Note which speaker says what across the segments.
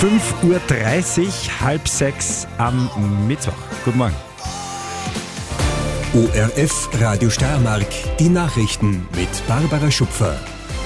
Speaker 1: 5:30 Uhr, halb sechs am Mittwoch. Guten Morgen.
Speaker 2: ORF Radio Steiermark, die Nachrichten mit Barbara Schupfer.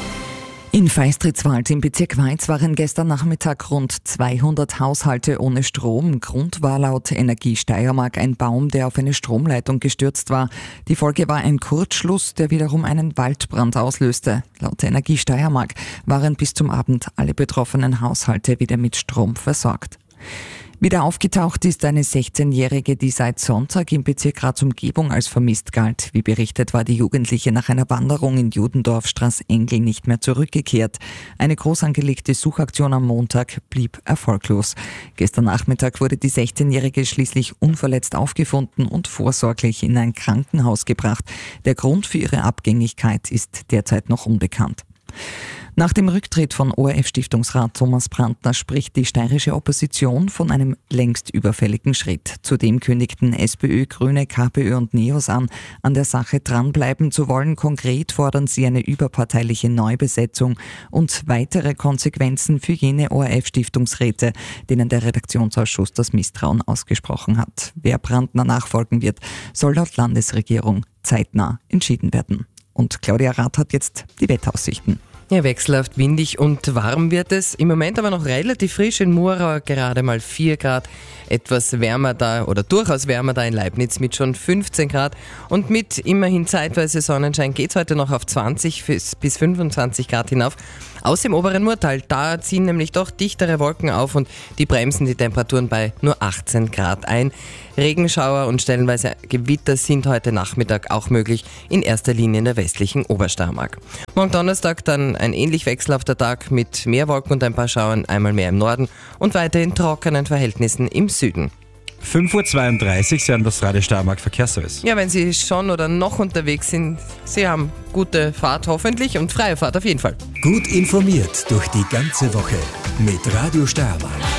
Speaker 3: In Feistritz-Wald im Bezirk Weiz waren gestern Nachmittag rund 200 Haushalte ohne Strom. Grund war laut Energie Steiermark ein Baum, der auf eine Stromleitung gestürzt war. Die Folge war ein Kurzschluss, der wiederum einen Waldbrand auslöste. Laut Energie Steiermark waren bis zum Abend alle betroffenen Haushalte wieder mit Strom versorgt. Wieder aufgetaucht ist eine 16-Jährige, die seit Sonntag im Bezirk Graz Umgebung als vermisst galt. Wie berichtet, war die Jugendliche nach einer Wanderung in Judendorf Straßengel nicht mehr zurückgekehrt. Eine groß angelegte Suchaktion am Montag blieb erfolglos. Gestern Nachmittag wurde die 16-Jährige schließlich unverletzt aufgefunden und vorsorglich in ein Krankenhaus gebracht. Der Grund für ihre Abgängigkeit ist derzeit noch unbekannt. Nach dem Rücktritt von ORF-Stiftungsrat Thomas Brandner spricht die steirische Opposition von einem längst überfälligen Schritt. Zudem kündigten SPÖ, Grüne, KPÖ und NEOS an der Sache dranbleiben zu wollen. Konkret fordern sie eine überparteiliche Neubesetzung und weitere Konsequenzen für jene ORF-Stiftungsräte, denen der Redaktionsausschuss das Misstrauen ausgesprochen hat. Wer Brandner nachfolgen wird, soll laut Landesregierung zeitnah entschieden werden. Und Claudia Rath hat jetzt die Wetteraussichten.
Speaker 4: Ja, wechselhaft windig und warm wird es. Im Moment aber noch relativ frisch in Murau, gerade mal 4 Grad. Etwas wärmer da oder durchaus wärmer da in Leibniz mit schon 15 Grad. Und mit immerhin zeitweise Sonnenschein geht es heute noch auf 20 bis 25 Grad hinauf. Aus dem oberen Murtal, da ziehen nämlich doch dichtere Wolken auf und die bremsen die Temperaturen bei nur 18 Grad ein. Regenschauer und stellenweise Gewitter sind heute Nachmittag auch möglich, in erster Linie in der westlichen Obersteiermark. Morgen Donnerstag dann ein ähnlich wechselhafter Tag mit mehr Wolken und ein paar Schauern, einmal mehr im Norden und weiterhin trockenen Verhältnissen im Süden.
Speaker 1: 5:32 Uhr, Sie haben das Radio Steiermark Verkehrsservice.
Speaker 4: Ja, wenn Sie schon oder noch unterwegs sind, Sie haben gute Fahrt hoffentlich und freie Fahrt auf jeden Fall.
Speaker 2: Gut informiert durch die ganze Woche mit Radio Steiermark.